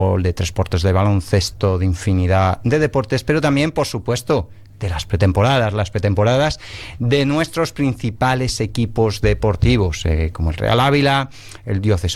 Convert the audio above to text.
de transportes de baloncesto, de infinidad de deportes, pero también, por supuesto, de las pretemporadas de nuestros principales equipos deportivos, como el Real Ávila, el Diocesano